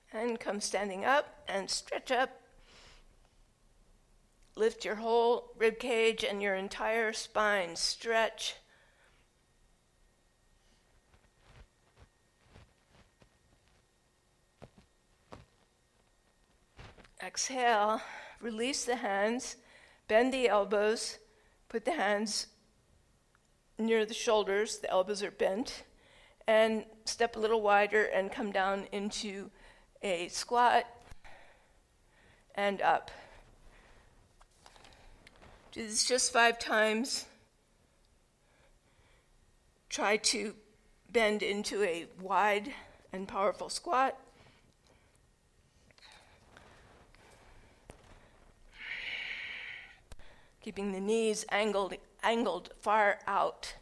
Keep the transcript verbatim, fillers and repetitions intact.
And come standing up and stretch up. Lift your whole rib cage and your entire spine. Stretch. Exhale. Release the hands. Bend the elbows. Put the hands near the shoulders. The elbows are bent. And step a little wider and come down into a squat and up. Do this just five times. Try to bend into a wide and powerful squat. Keeping the knees angled, angled far out.